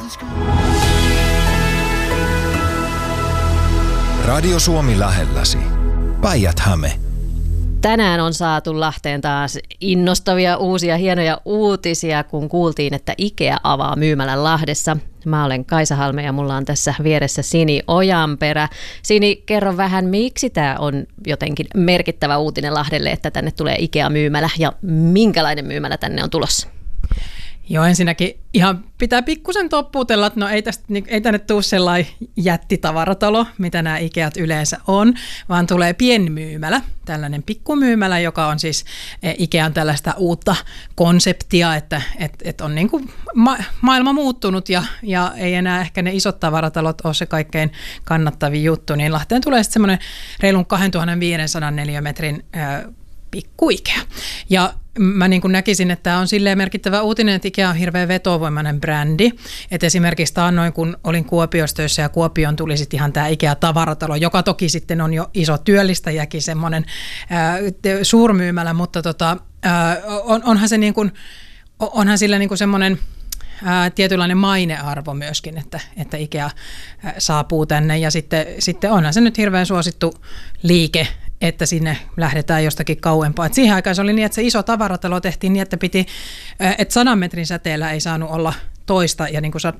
Radio Suomi lähelläsi. Päijät-Häme. Tänään on saatu Lahteen taas innostavia uusia hienoja uutisia, kun kuultiin, että IKEA avaa myymälän Lahdessa. Mä olen Kaisa Halme ja mulla on tässä vieressä Sini Ojanperä. Sini, kerro vähän, miksi tämä on jotenkin merkittävä uutinen Lahdelle, että tänne tulee IKEA-myymälä ja minkälainen myymälä tänne on tulossa? Joo, ensinnäkin ihan pitää pikkusen toppuutella, että no ei tänne tule sellainen jättitavaratalo, mitä nämä Ikeat yleensä on, vaan tulee pienmyymälä, tällainen pikkumyymälä, joka on siis Ikean tällaista uutta konseptia, että on niin kuin maailma muuttunut ja ei enää ehkä ne isot tavaratalot ole se kaikkein kannattavin juttu, niin Lahteen tulee sitten semmoinen reilun 2500 neliömetrin pikku Ikea. Ja mä niin kuin näkisin, että tämä on silleen merkittävä uutinen, että Ikea on hirveän vetovoimainen brändi. Että esimerkiksi taannoin, kun olin Kuopiossa töissä ja Kuopioon tuli sitten ihan tämä Ikea-tavaratalo, joka toki sitten on jo iso työllistäjäkin, semmoinen suurmyymälä, mutta onhan se niin kuin, onhan sillä niin kuin semmoinen tietynlainen mainearvo myöskin, että Ikea saapuu tänne ja sitten onhan se nyt hirveän suosittu liike, että sinne lähdetään jostakin kauempaa. Et siihen aikaan se oli niin, että se iso tavaratalo tehtiin niin, että 100 metrin säteellä ei saanut olla toista, ja niin kuin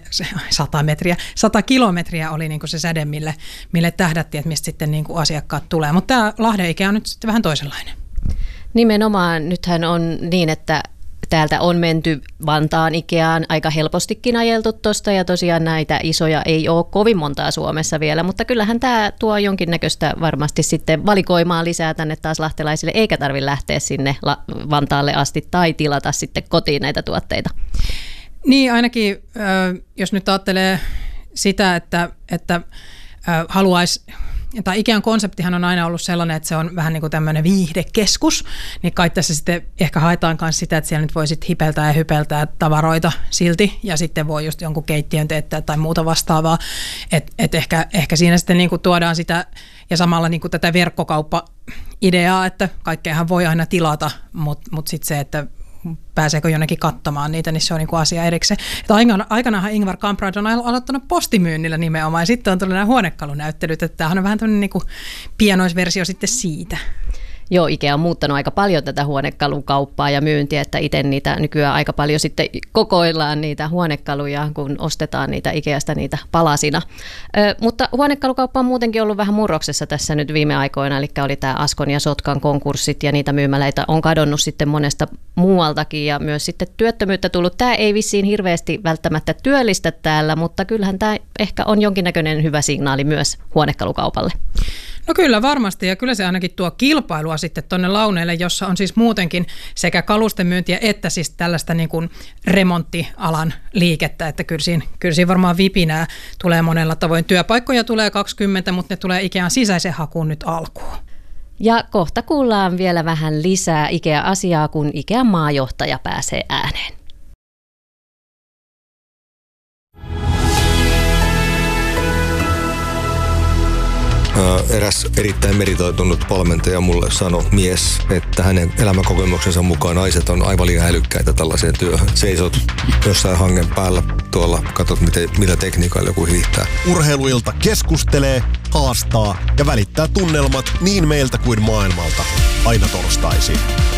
100 kilometriä oli niin kuin se säde, mille tähdättiin, että mistä sitten niin kuin asiakkaat tulee. Mutta tämä Lahden Ikea on nyt sitten vähän toisenlainen. Nimenomaan nythän on niin, että täältä on menty Vantaan Ikeaan, aika helpostikin ajeltu tuosta ja tosiaan näitä isoja ei ole kovin montaa Suomessa vielä, mutta kyllähän tämä tuo jonkinnäköistä varmasti sitten valikoimaa lisää tänne taas lahtelaisille, eikä tarvitse lähteä sinne Vantaalle asti tai tilata sitten kotiin näitä tuotteita. Niin ainakin, jos nyt ajattelee sitä, että haluaisi, tai Ikean konseptihan on aina ollut sellainen, että se on vähän niin kuin tämmöinen viihdekeskus, niin kai tässä sitten ehkä haetaan myös sitä, että siellä nyt voi sitten hipeltää ja hypeltää tavaroita silti, ja sitten voi just jonkun keittiön teettää tai muuta vastaavaa, että ehkä siinä sitten niin kuin tuodaan sitä, ja samalla niin kuin tätä verkkokauppa-ideaa, että kaikkeahan voi aina tilata, mutta sitten se, että pääseekö jonnekin katsomaan niitä, niin se on niin kuin asia erikseen. Aikanaanhan Ingvar Kamprad on aloittanut postimyynnillä nimenomaan, ja sitten on tullut nämä huonekalunäyttelyt, että tämähän on vähän tämmöinen niin kuin pienoisversio sitten siitä. Joo, Ikea on muuttanut aika paljon tätä huonekalukauppaa ja myyntiä, että itse niitä nykyään aika paljon sitten kokoillaan niitä huonekaluja, kun ostetaan niitä Ikeasta niitä palasina. Mutta huonekalukauppa on muutenkin ollut vähän murroksessa tässä nyt viime aikoina, eli oli tämä Askon ja Sotkan konkurssit ja niitä myymäläitä on kadonnut sitten monesta muualtakin ja myös sitten työttömyyttä tullut. Tämä ei vissiin hirveästi välttämättä työllistä täällä, mutta kyllähän tämä ehkä on jonkinnäköinen hyvä signaali myös huonekalukaupalle. No kyllä varmasti, ja kyllä se ainakin tuo kilpailua sitten tuonne launeille, jossa on siis muutenkin sekä kalusten myyntiä että siis tällaista niin kuin remonttialan liikettä, että kyllä siinä varmaan vipinää tulee monella tavoin. Työpaikkoja tulee 20, mutta ne tulee Ikean sisäisen hakuun nyt alkuun. Ja kohta kuullaan vielä vähän lisää Ikea-asiaa, kun Ikean maajohtaja pääsee ääneen. Eräs erittäin meritoitunut valmentaja mulle sanoi mies, että hänen elämänkokemuksensa mukaan naiset on aivan liian älykkäitä tällaiseen työhön. Seisot jossain hangen päällä tuolla, katsot millä tekniikalla joku hiihtää. Urheiluilta keskustelee, haastaa ja välittää tunnelmat niin meiltä kuin maailmalta. Aina torstaisin.